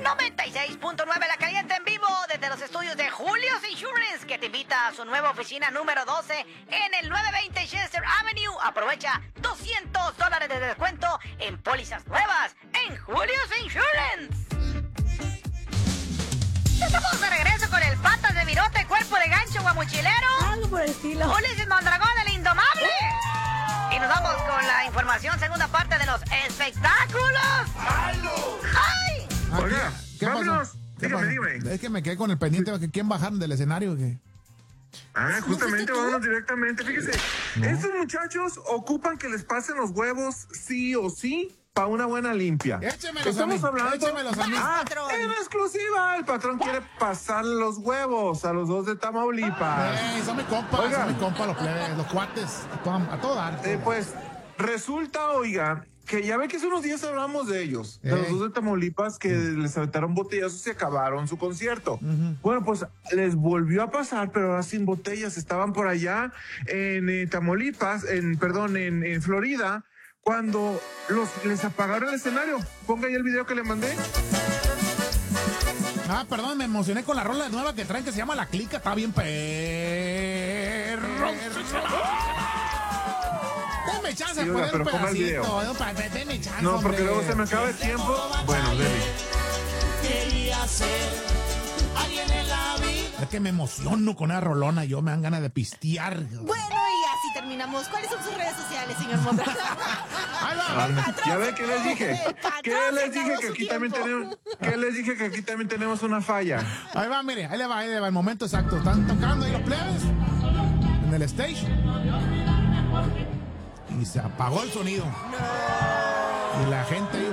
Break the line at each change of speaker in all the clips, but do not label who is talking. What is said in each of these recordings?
96.9 La Caliente en vivo desde los estudios de Julio's Insurance, que te invita a su nueva oficina número 12 en el 920 Chester Avenue. Aprovecha $200 de descuento en pólizas nuevas en Julio's Insurance. Estamos de regreso con el patas de virote, cuerpo de gancho, guamuchilero.
Algo por el estilo.
Ulises Mondragón, el indomable. Y nos vamos con la información, segunda parte de los espectáculos. ¡Ay!
Oiga,
¿Qué
vámonos.
pasó?
Dígame.
Es que me quedé con el pendiente de que quién bajaron del escenario. ¿Qué?
Justamente vámonos directamente. Fíjese, estos muchachos ocupan que les pasen los huevos sí o sí para una buena limpia. Estamos hablando.
Échemelos a mí.
En exclusiva, el patrón quiere pasarle los huevos a los dos de Tamaulipas.
Son mis compas,
Oiga.
son mis compas, los plebes, los cuates, a todo dar.
Pues resulta, oiga, que ya ve que hace unos días hablamos de ellos, de los dos de Tamaulipas que les aventaron botellazos y acabaron su concierto. Bueno, pues les volvió a pasar, pero ahora sin botellas. Estaban por allá en Tamaulipas, en Florida, cuando les apagaron el escenario. Ponga ahí el video que le mandé.
Perdón, me emocioné con la rola nueva que traen que se llama La Clica. Está bien perro. Deme chance de poner
pero
un
ponga el video.
pedacito. Deme chance,
No, porque
hombre.
luego se me acaba el tiempo. Bueno, dele.
Quería ser alguien en la vida.
Es que me emociono con esa rolona. Yo me dan ganas de pistear.
Bueno, y así terminamos. ¿Cuáles son sus redes sociales, señor Mondragón?
Ya ve que les dije.
¿Qué
les dije que aquí también tenemos? ¿Qué les dije que aquí también tenemos una falla?
Ahí va, mire, ahí le va, el momento exacto. Están tocando ahí los plebes en el stage. Y se apagó el sonido. Y la gente ahí.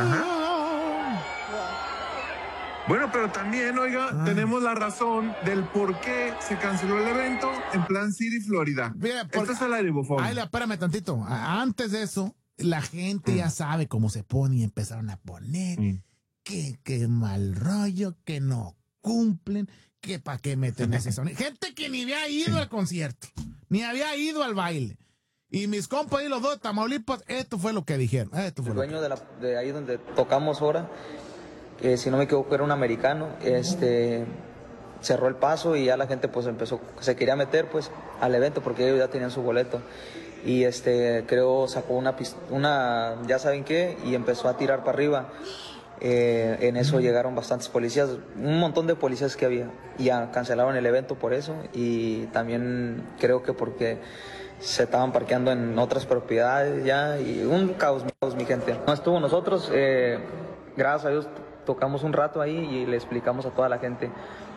Bueno, pero también, oiga, tenemos la razón del por qué se canceló el evento en Plant City, Florida.
Mira,
Esto es al aire, bofón.
Ay, espérame tantito. Antes de eso, la gente ya sabe cómo se pone y empezaron a poner que mal rollo, que no cumplen, que para qué meten ese sonido. Gente que ni había ido al concierto, ni había ido al baile. Y mis compas y los dos de Tamaulipas, esto fue lo que dijeron.
El dueño de ahí donde tocamos ahora, que si no me equivoco era un americano, cerró el paso y ya la gente pues se quería meter pues al evento porque ellos ya tenían su boleto. Y creo sacó una ya saben qué, y empezó a tirar para arriba. En eso llegaron bastantes policías, un montón de policías que había, y ya cancelaron el evento por eso. Y también creo que porque se estaban parqueando en otras propiedades ya, y un caos, mi gente. No estuvo nosotros, gracias a Dios tocamos un rato ahí y le explicamos a toda la gente,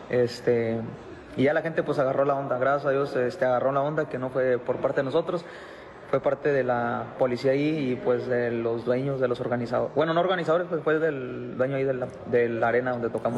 y ya la gente pues agarró la onda, gracias a Dios agarró la onda, que no fue por parte de nosotros, fue parte de la policía ahí y pues de los dueños, de los organizadores, bueno, no organizadores, pues fue del dueño ahí de la arena donde tocamos.